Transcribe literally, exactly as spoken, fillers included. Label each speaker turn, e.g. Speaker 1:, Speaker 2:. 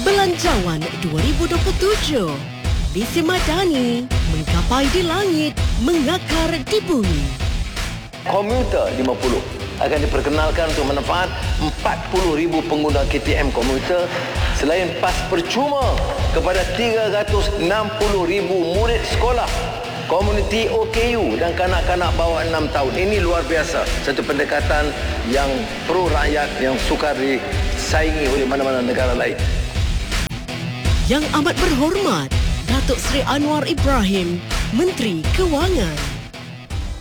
Speaker 1: Belanjawan dua ribu dua puluh tujuh. Visi Madani, menggapai di langit, mengakar di bumi.
Speaker 2: Komuter lima puluh akan diperkenalkan untuk manfaat empat puluh ribu pengguna K T M komuter, selain pas percuma kepada tiga ratus enam puluh ribu murid sekolah komuniti O K U dan kanak-kanak bawah enam tahun. Ini luar biasa, satu pendekatan yang pro rakyat yang sukar disaingi oleh mana-mana negara lain.
Speaker 1: Yang amat berhormat, Datuk Seri Anwar Ibrahim, Menteri Kewangan.